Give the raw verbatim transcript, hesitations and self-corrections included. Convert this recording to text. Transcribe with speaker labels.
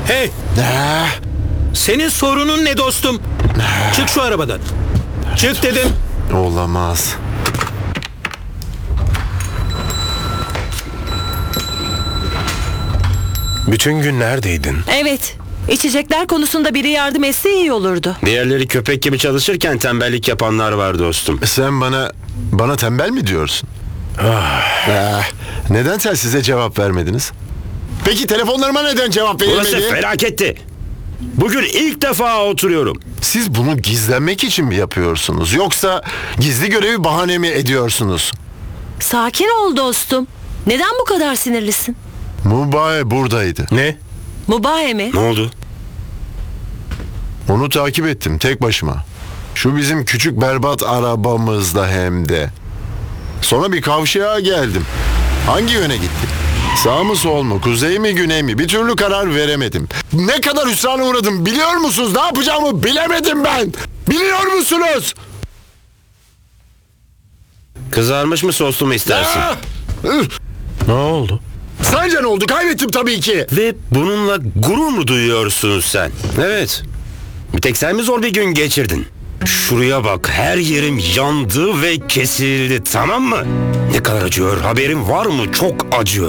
Speaker 1: Hey! Senin sorunun ne dostum? Çık şu arabadan. Çık dedim.
Speaker 2: Olamaz.
Speaker 3: Bütün gün neredeydin?
Speaker 4: Evet. İçecekler konusunda biri yardım etse iyi olurdu.
Speaker 5: Diğerleri köpek gibi çalışırken tembellik yapanlar var dostum.
Speaker 2: Sen bana bana tembel mi diyorsun? Ah, neden sen size cevap vermediniz? Peki telefonlarıma neden cevap
Speaker 5: Burası
Speaker 2: verilmedi?
Speaker 5: felaketti. Bugün ilk defa oturuyorum.
Speaker 2: Siz bunu gizlenmek için mi yapıyorsunuz? Yoksa gizli görevi bahane mi ediyorsunuz?
Speaker 4: Sakin ol dostum. Neden bu kadar sinirlisin?
Speaker 2: Mubaye buradaydı.
Speaker 3: Ne?
Speaker 4: Mubahe mi?
Speaker 5: Ne oldu?
Speaker 2: Onu takip ettim tek başıma. Şu bizim küçük berbat arabamızda hem de. Sonra bir kavşağa geldim. Hangi yöne gitti? Sağ mı sol mu, kuzey mi güney mi? Bir türlü karar veremedim. Ne kadar hüsrana uğradım biliyor musunuz? Ne yapacağımı bilemedim ben. Biliyor musunuz?
Speaker 5: Kızarmış mı soslu mu istersin?
Speaker 2: Ah! Üf!
Speaker 3: Ne oldu?
Speaker 2: Sence ne oldu? Kaybettim tabii ki.
Speaker 5: Ve bununla gurur mu duyuyorsun sen? Evet. Bir tek sen mi zor bir gün geçirdin? Şuraya bak, her yerim yandı ve kesildi, tamam mı? Ne kadar acıyor, haberin var mı? Çok acıyor.